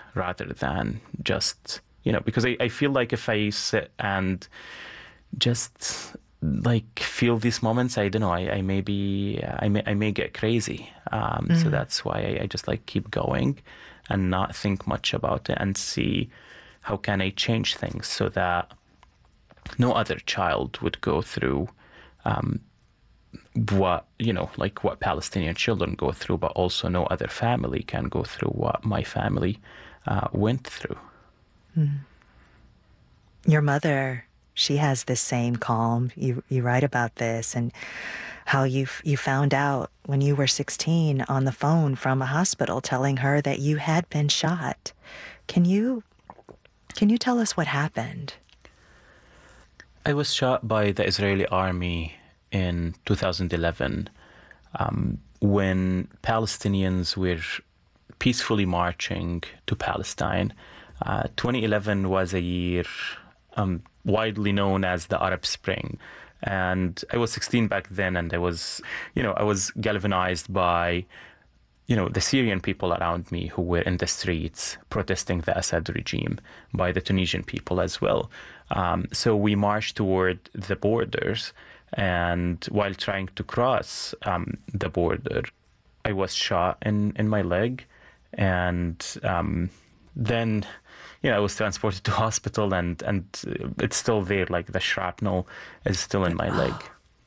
rather than just, because I feel like if I sit and just like feel these moments, I don't know, I may get crazy. So that's why I just like keep going and not think much about it and see how can I change things so that no other child would go through what Palestinian children go through, but also no other family can go through what my family went through. Your mother, she has this same calm. You write about this and how you found out when you were 16 on the phone from a hospital telling her that you had been shot. Can you tell us what happened? I was shot by the Israeli army in 2011 when Palestinians were peacefully marching to Palestine. 2011 was a year widely known as the Arab Spring. And I was 16 back then, and I was galvanized by, the Syrian people around me who were in the streets protesting the Assad regime, by the Tunisian people as well. So we marched toward the borders, and while trying to cross the border, I was shot in my leg, and then I was transported to hospital, and it's still there, like the shrapnel is still in my leg.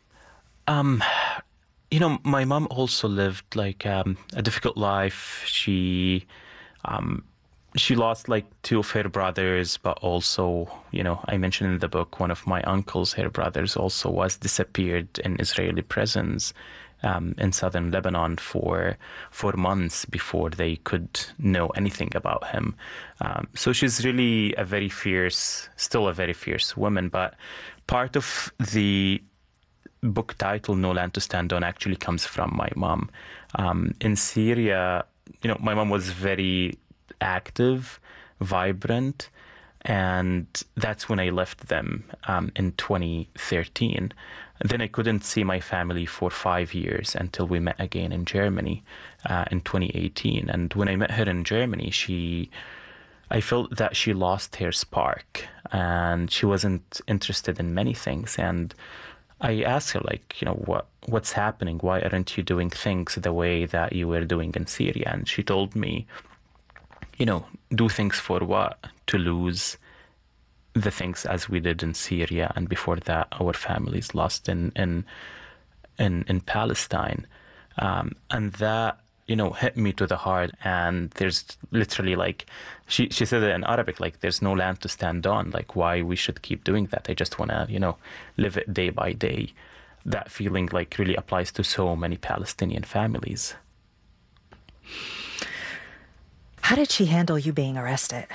My mom also lived like a difficult life. She lost like two of her brothers, but also, I mentioned in the book, one of my uncles, her brothers, also was disappeared in Israeli prisons in southern Lebanon for months before they could know anything about him. So she's really still a very fierce woman. But part of the book title, No Land to Stand On, actually comes from my mom. In Syria, my mom was very active, vibrant, and that's when I left them in 2013. Then I couldn't see my family for 5 years until we met again in Germany in 2018. And when I met her in Germany, I felt that she lost her spark and she wasn't interested in many things. And I asked her, like, what's happening? Why aren't you doing things the way that you were doing in Syria? And she told me, do things for what? To lose the things as we did in Syria, and before that, our families lost in Palestine, and that hit me to the heart. And there's literally, like, she said it in Arabic, like, there's no land to stand on. Like, why we should keep doing that? I just want to live it day by day. That feeling like really applies to so many Palestinian families. How did she handle you being arrested?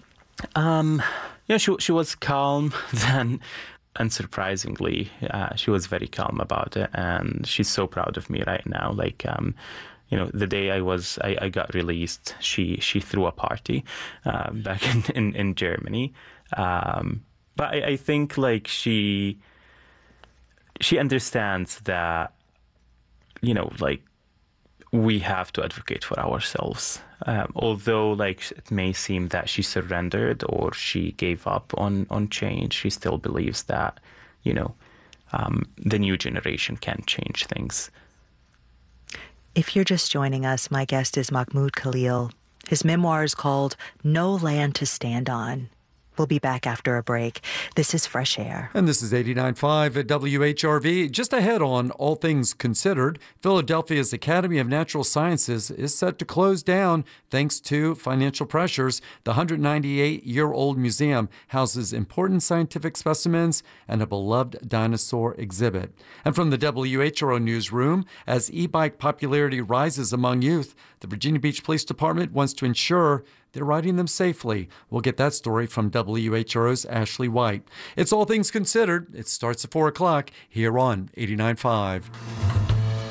She was calm then, and surprisingly, she was very calm about it, and she's so proud of me right now. Like, the day I got released, she threw a party back in Germany. But I think, like, she understands that, like, we have to advocate for ourselves. Although, like, it may seem that she surrendered or she gave up on change, she still believes that, the new generation can change things. If you're just joining us, my guest is Mahmoud Khalil. His memoir is called No Land to Stand On. We'll be back after a break. This is Fresh Air. And this is 89.5 at WHRV. Just ahead on All Things Considered, Philadelphia's Academy of Natural Sciences is set to close down thanks to financial pressures. The 198-year-old museum houses important scientific specimens and a beloved dinosaur exhibit. And from the WHRO newsroom, as e-bike popularity rises among youth, the Virginia Beach Police Department wants to ensure they're riding them safely. We'll get that story from WHRO's Ashley White. It's All Things Considered. It starts at 4 o'clock here on 89.5.